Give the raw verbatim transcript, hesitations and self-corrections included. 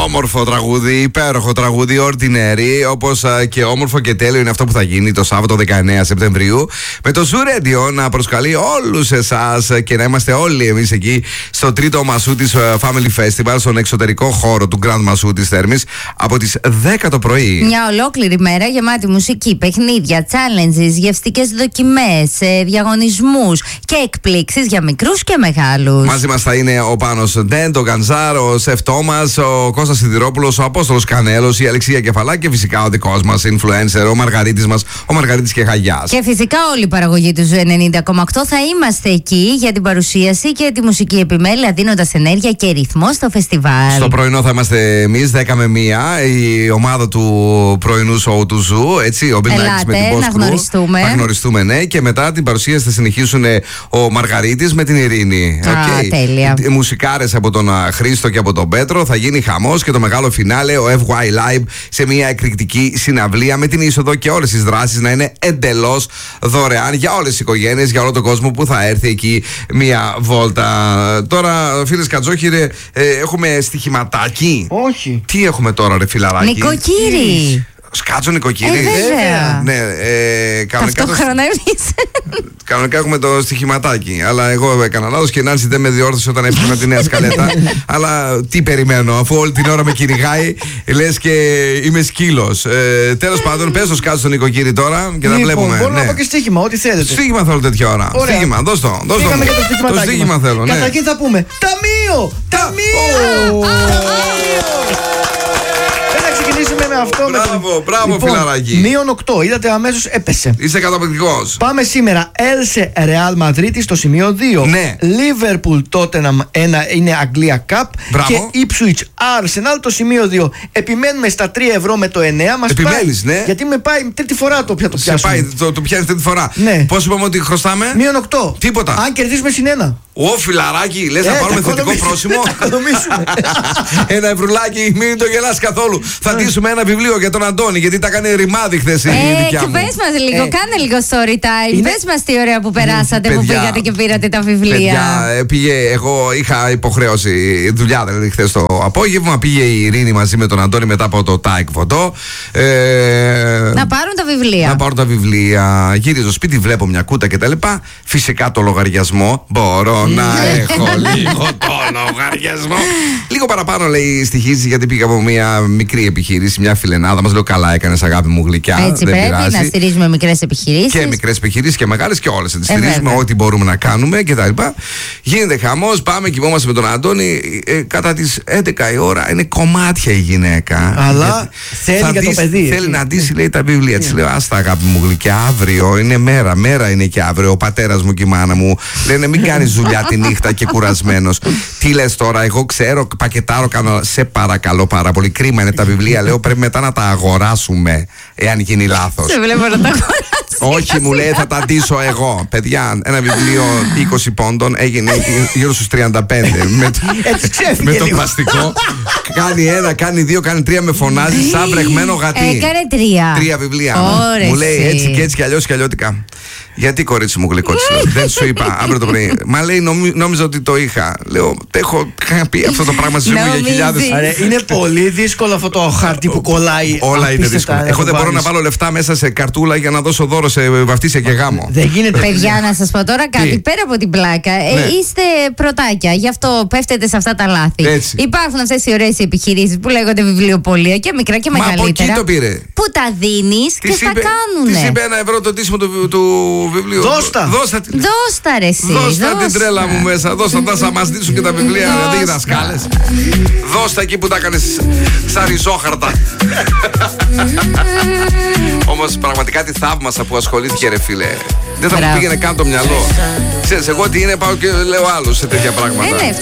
Όμορφο τραγούδι, υπέροχο τραγούδι, Ordinary. Όπως και όμορφο και τέλειο είναι αυτό που θα γίνει το Σάββατο δεκαεννέα Σεπτεμβρίου με το Zoo Radio να προσκαλεί όλους εσάς και να είμαστε όλοι εμείς εκεί στο τρίτο Μασού της Family Festival, στον εξωτερικό χώρο του Grand Μασού της Θέρμης από τις δέκα το πρωί. Μια ολόκληρη μέρα γεμάτη μουσική, παιχνίδια, challenges, γευστικές δοκιμές, διαγωνισμούς και εκπλήξεις για μικρούς και μεγάλους. Μαζί μας θα είναι ο Πάνος Ντέντ, ο Γκανζάρ, ο Σεφ Τόμας, ο Κώστας Σιδηρόπουλος, ο Απόστολος Κανέλος, η Αλεξία Κεφαλά και φυσικά ο δικός μας influencer, ο Μαργαρίτης μας, ο Μαργαρίτης και Χαγιάς. Και φυσικά όλη η παραγωγή του Ζου ενενήντα κόμμα οκτώ θα είμαστε εκεί για την παρουσίαση και τη μουσική επιμέλεια, δίνοντας ενέργεια και ρυθμό στο φεστιβάλ. Στο πρωινό θα είμαστε εμείς δέκα με μία, η ομάδα του πρωινού σοου του Ζου, έτσι, ο Μπιλνάκης με την Boss Crew. Να γνωριστούμε. Θα γνωριστούμε, ναι, και μετά την παρουσίαση θα συνεχίσουν ο Μαργαρίτης με την Ειρήνη. Α, okay. Τέλεια. Μουσικάρες από τον Χρήστο και από τον Πέτρο, θα γίνει χαμός και το μεγάλο φινάλε, ο εφ γουάι Live, σε μια εκρηκτική συναυλία με την είσοδο και όλες τις δράσεις να είναι εντελώς δωρεάν για όλες τις οικογένειες, για όλο τον κόσμο που θα έρθει εκεί μια βόλτα. Τώρα, φίλες Κατζόχυρε, ε, έχουμε στοιχηματάκι. Όχι. Τι έχουμε τώρα, ρε φιλαράκι? Νοικοκύρη. Σκάτσο νοικοκύρη. Ε, βέβαια. Ναι, ε, κανονικά, ταυτόχρονα εμείς. κανονικά έχουμε το στοιχηματάκι. Αλλά εγώ έκανα λάθος και η Νάνση δεν με διόρθωσε όταν έφυγα τη νέα σκαλέτα. Αλλά τι περιμένω, αφού όλη την ώρα με κυνηγάει, λες και είμαι σκύλος. Ε, τέλος πάντων, πες το σκάτσο νοικοκύρη τώρα και θα βλέπουμε. Μπορώ να πω και στοίχημα, ό,τι θέλετε. Στοίχημα θέλω τέτοια ώρα. Ωραία. Στοίχημα, δώσ' το. Δώσ' το. Το στοίχημα θέλω. Ναι. Καταρχήν θα πούμε Ταμείο! Ταμείο! Ξεκινήσουμε με αυτό. Μπράβο, με... μπράβο, λοιπόν, φιλαράκι. Μείον οκτώ, είδατε αμέσως έπεσε. Είσαι καταπληκτικός. Πάμε σήμερα. Έλσε Ρεάλ Μαδρίτη στο σημείο δύο. Ναι. Λίβερπουλ Τότεναμ ένα είναι Αγγλία Cup. Μπράβο. Και Ipswich Arsenal το σημείο δύο. Επιμένουμε στα τρία ευρώ με το εννέα. Μας επιμένεις, πάει, ναι. Γιατί με πάει τρίτη φορά το πια το πιάσουμε. Σε πάει, το, το πιάνεις τρίτη φορά. Ναι. Πώς είπαμε ότι χρωστάμε? Μείον οκτώ. Τίποτα. Αν κερδίσουμε συν ένα. Ω, φιλαράκι, λες Ε, να πάρουμε τα θετικό οικονομήσουμε. πρόσημο. Τα οικονομήσουμε. Ένα ευρουλάκι, μην το γελάς καθόλου. Θα ντύσουμε ένα βιβλίο για τον Αντώνη, γιατί τα κάνει ρημάδι χθες η Ε, δικιά και μου. πες μας λίγο, Ε. κάνε λίγο story time. Είναι- Πες μας τι ωραία που περάσατε, που Παιδιά, πήγατε και πήρατε τα βιβλία. Παιδιά, ε, πήγε, εγώ είχα υποχρέωση δουλειά δηλαδή χθες το απόγευμα. Πήγε η Ειρήνη μαζί με τον Αντώνη μετά από το τάικ φωτό. Ε, Να πάρουν τα βιβλία. Να πάρω τα βιβλία. Γύριζα στο σπίτι, βλέπω μια κούτα κτλ. Φυσικά το λογαριασμό. Μπορώ να έχω λίγο το λογαριασμό. Λίγο παραπάνω λέει στοιχίζει, γιατί πήγα από μια μικρή επιχείρηση, μια φιλενάδα. Μας λέω καλά έκανες αγάπη μου γλυκιά. Έτσι δεν πρέπει πειράζει. να στηρίζουμε μικρές επιχειρήσεις. Και μικρές επιχειρήσεις και μεγάλες και όλες. Να τις Ε, στηρίζουμε βέβαια. ό,τι μπορούμε να κάνουμε κτλ. Γίνεται χαμός, πάμε, κοιμόμαστε με τον Αντώνη. Ε, κατά τις έντεκα η ώρα είναι κομμάτια η γυναίκα. Αλλά Γιατί θέλει θα για το ντύσει- παιδί, Θέλει έτσι. να ντύσει, λέει, τα βιβλία. Της λέω, άστα αγάπη μου γλυκιά, αύριο είναι μέρα. Μέρα είναι και αύριο. Ο πατέρας μου και η μάνα μου λένε μην κάνεις δουλειά τη νύχτα και κουρασμένος. Τι λες τώρα, εγώ ξέρω, πακετάρω, κάνω. Σε παρακαλώ πάρα πολύ. Κρίμα είναι τα βιβλία. Λέω πρέπει μετά να τα αγοράσουμε, εάν γίνει λάθος. Σε βλέπω να τα αγοράσεις. Όχι, μου λέει, θα τα ντύσω εγώ. Παιδιά, ένα βιβλίο είκοσι πόντων έγινε γύρω στους τριάντα πέντε. με, Έτσι ξέφυγε με το λίγο. πλαστικό. Κάνει ένα, κάνει δύο, κάνει τρία, με φωνάζει σαν βρεγμένο γατί. Έκανε τρία. Τρία βιβλία. Ωρε Μου λέει εσύ. έτσι και έτσι και αλλιώς και αλλιώτικα. Γιατί κορίτσι μου γλυκό της λέω, δεν σου είπα αύριο το πρωί. Μα λέει νομι, νόμιζα ότι το είχα. Λέω, έχω πει αυτό το πράγμα στη ζωή μου για Νομίζεις. χιλιάδες. Άρα, είναι πολύ δύσκολο αυτό το χαρτί που κολλάει. Όλα είναι απίστευτα, δύσκολα. να Εγώ το δεν μπορώ να βάλεις. βάλω λεφτά μέσα σε καρτούλα για να δώσω δώρο σε βαφτίσια και γάμο. Δεν γίνεται. Παιδιά, να σας πω τώρα κάτι. Τι? Πέρα από την πλάκα, ε, Ναι. είστε πρωτάκια. Γι' αυτό πέφτετε σε αυτά τα λάθη. Έτσι. Υπάρχουν αυτές οι ωραίες επιχειρήσεις που λέγονται βιβλιοπωλεία και μικρά και Μα από μεγαλύτερα. εκεί το πήρε. Που τα δίνεις και Της στα είπε, της κάνουνε. είπε ένα ευρώ το τίσιμο του, του βιβλίου. Δώστα. Δώστα, τη- Δώστα ρε εσύ. δώστα την τρέλα μου μέσα. Δώστα τα θα μας δείξουν και τα βιβλία. Δώστα. Δεν δασκάλες. Δώστα εκεί που τα έκανες σαν ριζόχαρτα. Όμως πραγματικά τη θαύμασα που ασχολήθηκε, ρε φίλε. Δεν θα μου Μπράβο. πήγαινε καν το μυαλό. Ξέρεις, εγώ τι είναι, πάω και λέω άλλους σε τέτοια πράγματα. Ε, ναι,